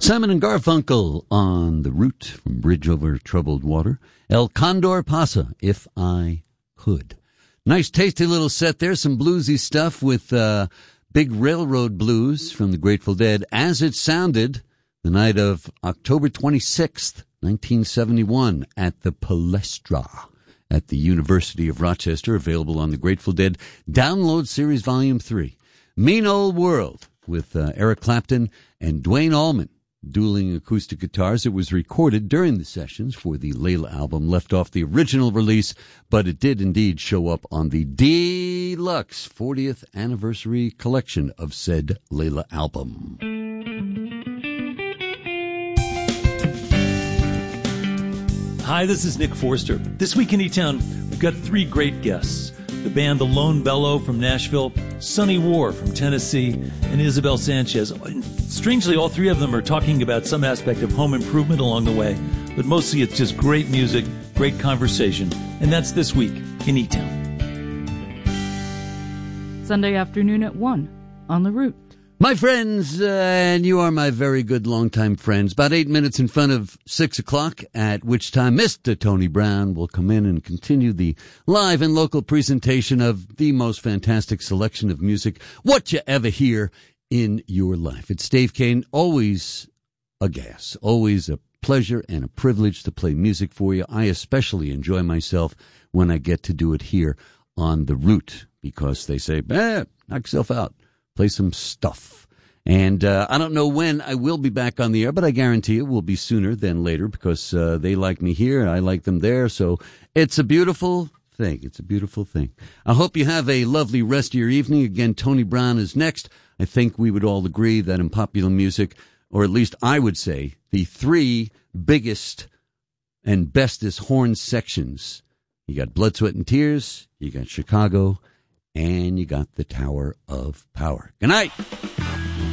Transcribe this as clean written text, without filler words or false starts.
Simon and Garfunkel on The Route from Bridge Over Troubled Water. El Condor Pasa, If I Could. Nice tasty little set there, some bluesy stuff with Big Railroad Blues from the Grateful Dead, as it sounded the night of October 26th, 1971 at the Palestra at the University of Rochester, available on the Grateful Dead Download Series Volume 3. Mean Old World with Eric Clapton and Duane Allman dueling acoustic guitars. It was recorded during the sessions for the Layla album, left off the original release, but it did indeed show up on the deluxe 40th anniversary collection of said Layla album. Hi, this is Nick Forster. This week in E-Town, we've got three great guests. The band The Lone Bellow from Nashville, Sonny War from Tennessee, and Isabel Sanchez. And strangely, all three of them are talking about some aspect of home improvement along the way, but mostly it's just great music, great conversation, and that's this week in E-Town. Sunday afternoon at 1 on The Route. My friends, and you are my very good longtime friends, about 8 minutes in front of 6 o'clock, at which time Mr. Tony Brown will come in and continue the live and local presentation of the most fantastic selection of music, what you ever hear in your life. It's Dave Kane, always a gas, always a pleasure and a privilege to play music for you. I especially enjoy myself when I get to do it here on The Route, because they say, knock yourself out. Play some stuff. And I don't know when I will be back on the air, but I guarantee it will be sooner than later, because they like me here and I like them there. So it's a beautiful thing. It's a beautiful thing. I hope you have a lovely rest of your evening. Again, Tony Brown is next. I think we would all agree that in popular music, or at least I would say, the three biggest and bestest horn sections. You got Blood, Sweat, and Tears. You got Chicago. And you got the Tower of Power. Good night.